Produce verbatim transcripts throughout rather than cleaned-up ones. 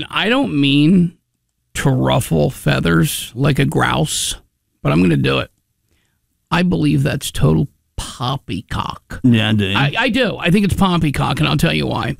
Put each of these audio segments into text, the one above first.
I don't mean to ruffle feathers like a grouse, but I'm going to do it. I believe that's total poppycock. Yeah, I do. I, I do. I think it's poppycock, and I'll tell you why.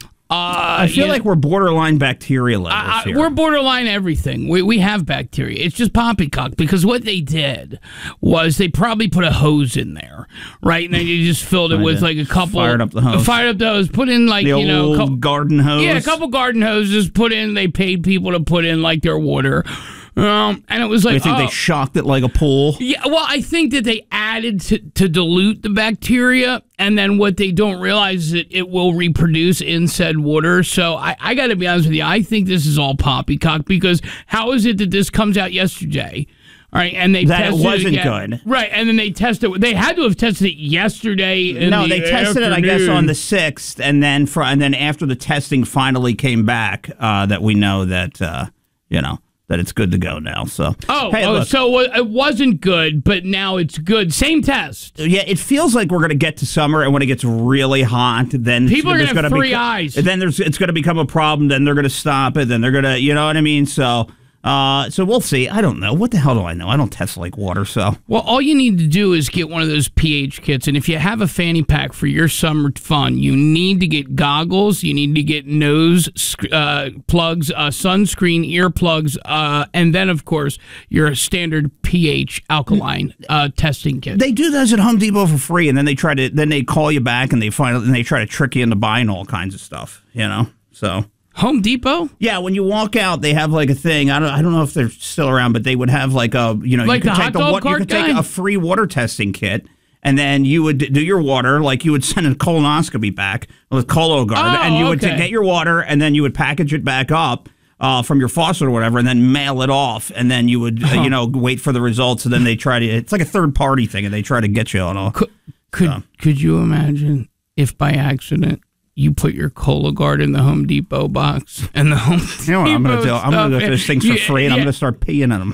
Uh, I feel like know, we're borderline bacteria levels uh, here. We're borderline everything. We we have bacteria. It's just poppycock because what they did was they probably put a hose in there, right? And then you just filled it with like a couple. Fired up the hose. Fired up the hose. Put in like, the you know. old couple, garden hose. Yeah, a couple garden hoses put in. They paid people to put in like their water. Um, and it was like, I think oh. they shocked it like a pool. Yeah, well, I think that they added to, to dilute the bacteria, and then what they don't realize is that it will reproduce in said water. So I, I got to be honest with you, I think this is all poppycock because how is it that this comes out yesterday? All right, and they that tested it wasn't it good, right? And then they tested. They had to have tested it yesterday. In no, the they tested afternoon. it, I guess, on the sixth, and then for and then after the testing finally came back, uh, that we know that uh, you know. that it's good to go now. So oh, hey, oh look, so it wasn't good, but now it's good. Same test. Yeah, it feels like we're going to get to summer, and when it gets really hot, then people are going to have three beca- eyes. Then there's it's going to become a problem. Then they're going to stop it. Then they're going to, you know what I mean? So. Uh, so we'll see. I don't know. What the hell do I know? I don't test like water, so. Well, all you need to do is get one of those pH kits, and if you have a fanny pack for your summer fun, you need to get goggles, you need to get nose uh, plugs, uh, sunscreen, earplugs, uh, and then, of course, your standard pH alkaline uh, testing kit. They do those at Home Depot for free, and then they try to then they call you back and they find and they try to trick you into buying all kinds of stuff, you know. So. Home Depot? Yeah, when you walk out, they have like a thing. I don't, I don't know if they're still around, but they would have like a, you know, like you could the take hot dog the you cart could take guy? a free water testing kit, and then you would do your water, like you would send a colonoscopy back with Cologuard, oh, and you would okay. get your water, and then you would package it back up uh, from your faucet or whatever, and then mail it off, and then you would, uh, you know, wait for the results, and then they try to. It's like a third party thing, and they try to get you on all. Could could, so. could you imagine if by accident you put your Cologuard in the Home Depot box and the Home You know what I'm going to do? I'm going to do stuff those things for yeah, free, and yeah. I'm going to start peeing in them.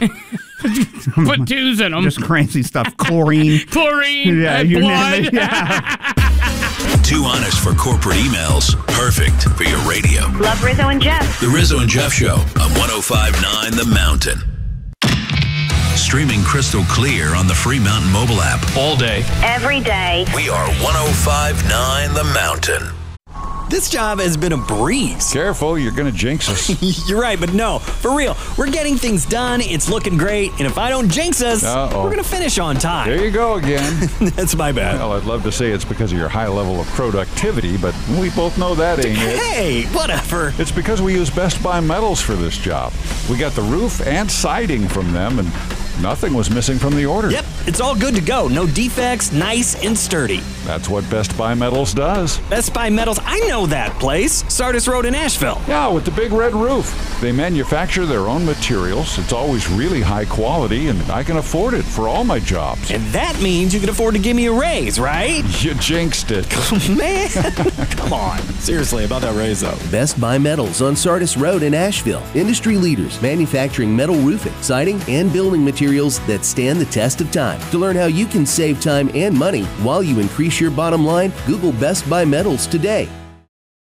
Put twos in them. Just crazy stuff. Chlorine. Chlorine. Yeah, and you blood. name it. Yeah. Too honest for corporate emails. Perfect for your radio. Love Rizzo and Jeff. The Rizzo and Jeff Show on one oh five point nine The Mountain. Streaming crystal clear on the Free Mountain mobile app. All day. Every day. We are one oh five point nine The Mountain. This job has been a breeze. Careful, you're going to jinx us. You're right, but no, for real. We're getting things done, it's looking great, and if I don't jinx us, Uh-oh. we're going to finish on time. There you go again. That's my bad. Well, I'd love to say it's because of your high level of productivity, but we both know that ain't it. Hey, whatever. It's because we use Best Buy Metals for this job. We got the roof and siding from them, and nothing was missing from the order. Yep, it's all good to go. No defects, nice and sturdy. That's what Best Buy Metals does. Best Buy Metals, I know that place. Sardis Road in Asheville. Yeah, with the big red roof. They manufacture their own materials. It's always really high quality, and I can afford it for all my jobs. And that means you can afford to give me a raise, right? You jinxed it. Man, come on. Seriously, about that raise, though. Best Buy Metals on Sardis Road in Asheville. Industry leaders manufacturing metal roofing, siding, and building materials that stand the test of time. To learn how you can save time and money while you increase your bottom line, Google Best Buy Metals today.